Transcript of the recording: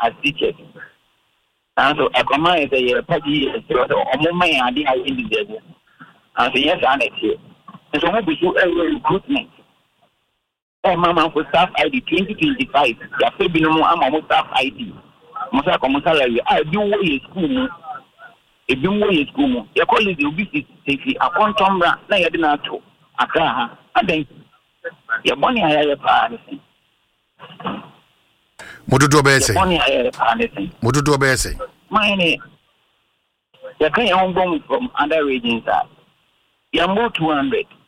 as teachers. And so I command a party or moment I didn't indicate. And so yes, I here. And so we do a recruitment. Oh, Mama, for staff ID 2025. There will be no more Amamo staff ID. Mosa salary. I do way school. If you way school, your colleague will be safety. A quantum run, na yadina to. Akaha. I think your money I have anything. Mududu obese. Money I have anything. Mududu obese. Mine. You can't from other regions. You are more 200.